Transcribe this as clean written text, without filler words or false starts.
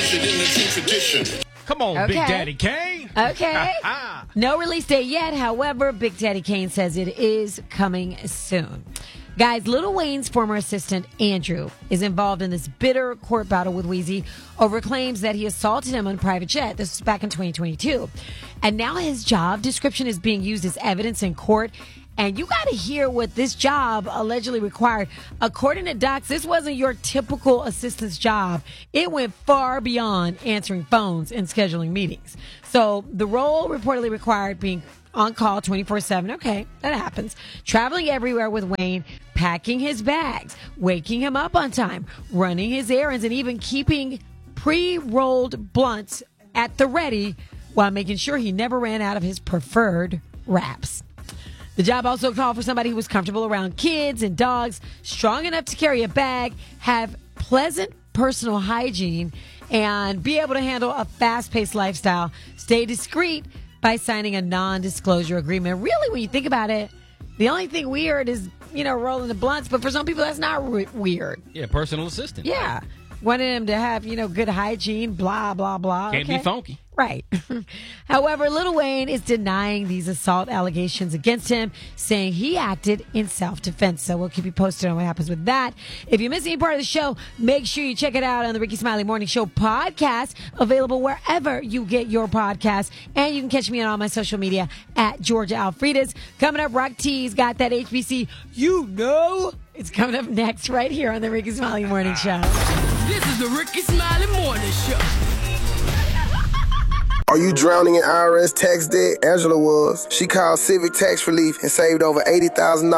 rooted in the true tradition. Come on, Big Daddy Kane. Okay. No release date yet. However, Big Daddy Kane says it is coming soon. Guys, Lil Wayne's former assistant, Andrew, is involved in this bitter court battle with Weezy over claims that he assaulted him on a private jet. This was back in 2022. And now his job description is being used as evidence in court. And you got to hear what this job allegedly required. According to docs, this wasn't your typical assistant's job. It went far beyond answering phones and scheduling meetings. So the role reportedly required being on call 24/7. Okay, that happens. Traveling everywhere with Wayne, packing his bags, waking him up on time, running his errands, and even keeping pre-rolled blunts at the ready while making sure he never ran out of his preferred wraps. The job also called for somebody who was comfortable around kids and dogs, strong enough to carry a bag, have pleasant personal hygiene, and be able to handle a fast-paced lifestyle. Stay discreet by signing a non-disclosure agreement. Really, when you think about it, the only thing weird is, rolling the blunts. But for some people, that's not weird. Yeah, personal assistant. Yeah. Wanted him to have, good hygiene, blah, blah, blah. Can't be funky. Right. However, Lil Wayne is denying these assault allegations against him, saying he acted in self-defense. So we'll keep you posted on what happens with that. If you miss any part of the show, make sure you check it out on the Ricky Smiley Morning Show podcast, available wherever you get your podcasts. And you can catch me on all my social media at Georgia Alfredas. Coming up, Rock T's got that HBC. It's coming up next right here on the Ricky Smiley Morning Show. This is the Ricky Smiley Morning Show. Are you drowning in IRS tax debt? Angela was. She called Civic Tax Relief and saved over $80,000